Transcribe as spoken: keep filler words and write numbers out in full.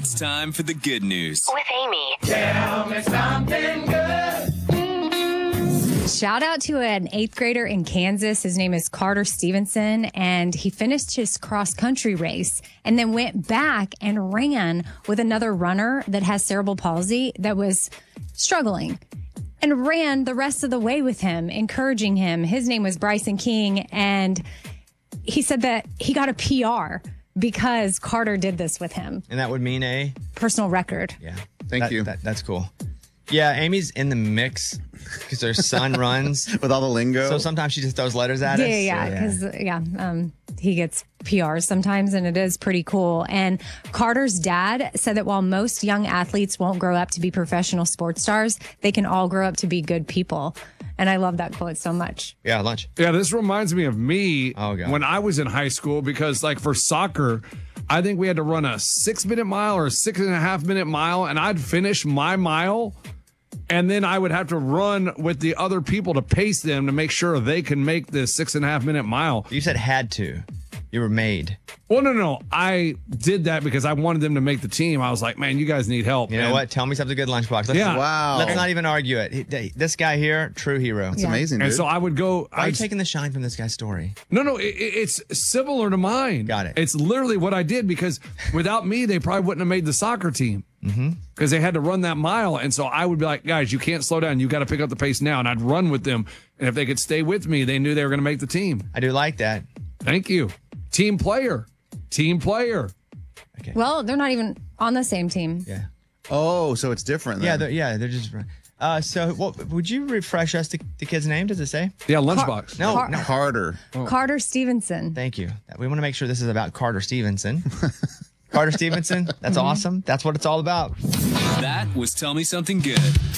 It's time for the good news with Amy. Tell me something good. Shout out to an eighth grader in Kansas. His name is Carter Stevenson, and he finished his cross country race and then went back and ran with another runner that has cerebral palsy that was struggling and ran the rest of the way with him, encouraging him. His name was Bryson King, and he said that he got a P R because Carter did this with him. And that would mean a personal record. Yeah. Thank That- you. that- that's cool. Yeah, Amy's in the mix because her son runs. With all the lingo. So sometimes she just throws letters at Yeah, us. yeah, So, because yeah, um, he gets P Rs sometimes, and it is pretty cool. And Carter's dad said that while most young athletes won't grow up to be professional sports stars, they can all grow up to be good people. And I love that quote so much. Yeah, lunch. Yeah, this reminds me of me Oh, God. when I was in high school because, like, for soccer, I think we had to run a six minute mile or a six and a half minute mile, and I'd finish my mile. And then I would have to run with the other people to pace them to make sure they can make this six and a half minute mile. You said had to. You were made. Well, no, no. I did that because I wanted them to make the team. I was like, man, you guys need help. You know And what? Tell me something good, Lunchbox. Let's, Yeah. Wow. Let's not even argue it. He- This guy here, true hero. It's Yeah. amazing, And dude. so I would go. Why are you I'd- taking the shine from this guy's story? No, no, it, it- it's similar to mine. Got it. It's literally what I did because without me, they probably wouldn't have made the soccer team Mm-hmm. because they had to run that mile. And so I would be like, guys, you can't slow down. You got to pick up the pace now. And I'd run with them. And if they could stay with me, they knew they were going to make the team. I do like that. Thank you. Team player. Team player. Well, they're not even on the same team. Yeah. oh, so it's different. Yeah, then. they're, yeah, they're just. Uh, so, what, would you refresh us the, the kid's name? Does it say? Yeah, lunchbox. No, Car- no. Carter. Carter Stevenson. Thank you. We want to make sure this is about Carter Stevenson. Carter Stevenson. That's awesome. That's what it's all about. That was Tell Me Something Good.